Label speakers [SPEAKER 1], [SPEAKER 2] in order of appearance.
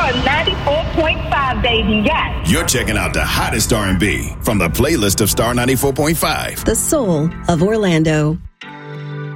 [SPEAKER 1] Star 94.5, baby. Yes.
[SPEAKER 2] You're checking out the hottest R&B from the playlist of Star 94.5.
[SPEAKER 3] The soul of Orlando.